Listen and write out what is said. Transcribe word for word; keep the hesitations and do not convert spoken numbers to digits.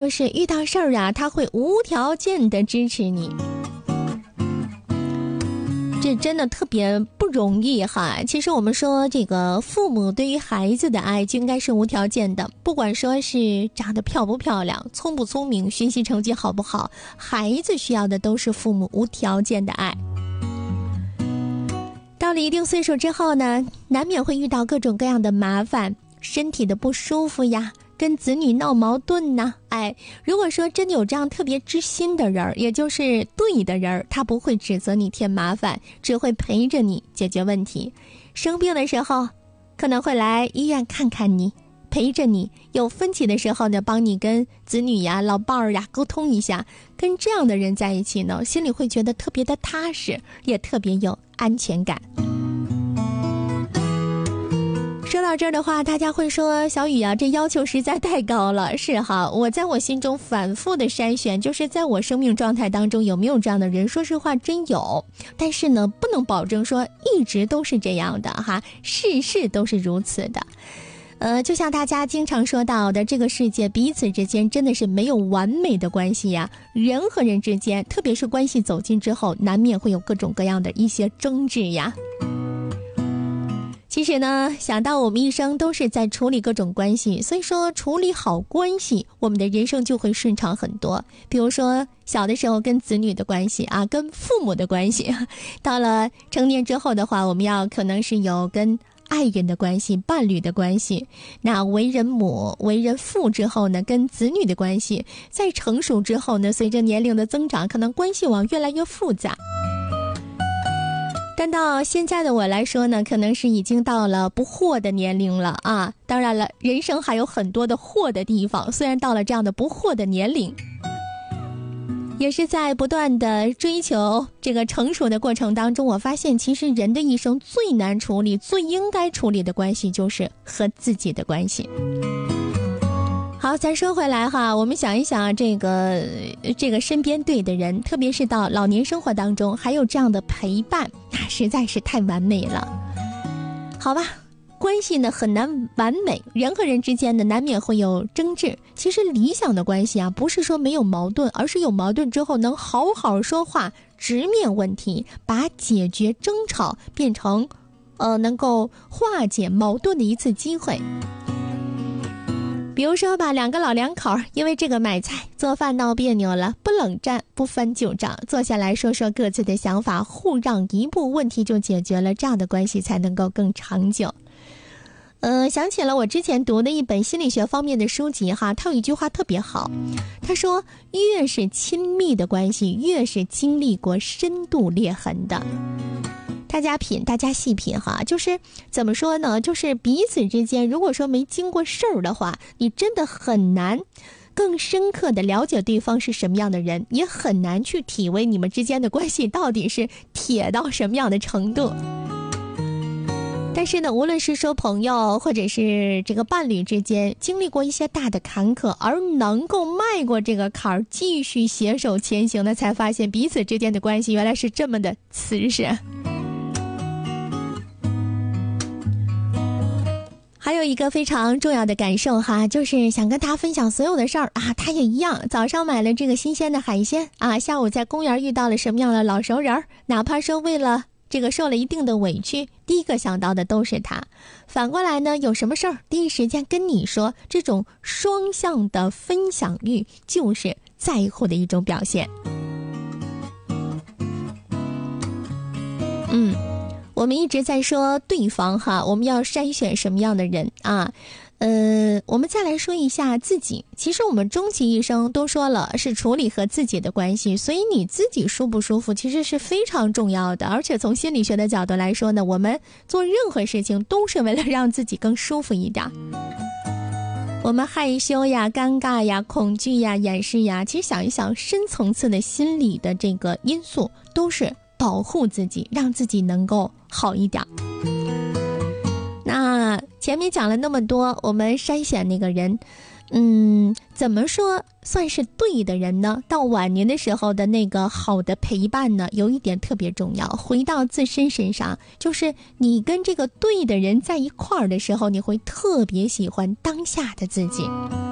就是遇到事儿啊，他会无条件的支持你。这真的特别不容易哈。其实我们说这个父母对于孩子的爱就应该是无条件的，不管说是长得漂不漂亮，聪不聪明，学习成绩好不好，孩子需要的都是父母无条件的爱。到了一定岁数之后呢，难免会遇到各种各样的麻烦，身体的不舒服呀，跟子女闹矛盾呢。哎，如果说真的有这样特别知心的人，也就是对的人，他不会指责你添麻烦，只会陪着你解决问题。生病的时候可能会来医院看看你，陪着你，有分歧的时候呢，帮你跟子女呀、老伴儿呀沟通一下。跟这样的人在一起呢，心里会觉得特别的踏实，也特别有安全感。说到这儿的话，大家会说小雨啊，这要求实在太高了。是哈，我在我心中反复的筛选，就是在我生命状态当中有没有这样的人，说实话真有，但是呢不能保证说一直都是这样的哈，事事都是如此的。呃，就像大家经常说到的，这个世界彼此之间真的是没有完美的关系呀。人和人之间，特别是关系走近之后，难免会有各种各样的一些争执呀。其实呢，想到我们一生都是在处理各种关系，所以说处理好关系，我们的人生就会顺畅很多。比如说小的时候跟子女的关系啊，跟父母的关系，到了成年之后的话，我们要可能是有跟爱人的关系、伴侣的关系，那为人母、为人父之后呢，跟子女的关系，在成熟之后呢，随着年龄的增长，可能关系网越来越复杂。但到现在的我来说呢，可能是已经到了不惑的年龄了啊。当然了，人生还有很多的惑的地方，虽然到了这样的不惑的年龄，也是在不断的追求这个成熟的过程当中，我发现其实人的一生最难处理、最应该处理的关系就是和自己的关系。好，咱说回来哈，我们想一想这个这个身边对的人，特别是到老年生活当中还有这样的陪伴，那实在是太完美了。好吧，关系呢很难完美，人和人之间呢难免会有争执。其实理想的关系啊，不是说没有矛盾，而是有矛盾之后能好好说话，直面问题，把解决争吵变成呃能够化解矛盾的一次机会。比如说吧，两个老两口因为这个买菜做饭闹别扭了，不冷战不翻旧账，坐下来说说各自的想法，互让一步，问题就解决了，这样的关系才能够更长久。呃，想起了我之前读的一本心理学方面的书籍哈，他有一句话特别好，他说越是亲密的关系，越是经历过深度裂痕的。大家品，大家细品哈，就是怎么说呢？就是彼此之间，如果说没经过事儿的话，你真的很难更深刻的了解对方是什么样的人，也很难去体会你们之间的关系到底是铁到什么样的程度。但是呢，无论是说朋友或者是这个伴侣之间，经历过一些大的坎坷，而能够迈过这个坎儿，继续携手前行的，才发现彼此之间的关系原来是这么的瓷实。还有一个非常重要的感受哈，就是想跟大家分享所有的事儿啊，他也一样。早上买了这个新鲜的海鲜啊，下午在公园遇到了什么样的老熟人，哪怕说为了这个受了一定的委屈，第一个想到的都是他。反过来呢，有什么事儿第一时间跟你说，这种双向的分享欲就是在乎的一种表现。嗯。我们一直在说对方哈，我们要筛选什么样的人啊？呃，我们再来说一下自己。其实我们终其一生都说了是处理和自己的关系，所以你自己舒不舒服其实是非常重要的。而且从心理学的角度来说呢，我们做任何事情都是为了让自己更舒服一点。我们害羞呀、尴尬呀、恐惧呀、掩饰呀，其实想一想，深层次的心理的这个因素都是保护自己，让自己能够好一点。那前面讲了那么多，我们筛选那个人，嗯，怎么说算是对的人呢？到晚年的时候的那个好的陪伴呢，有一点特别重要，回到自身身上，就是你跟这个对的人在一块儿的时候，你会特别喜欢当下的自己。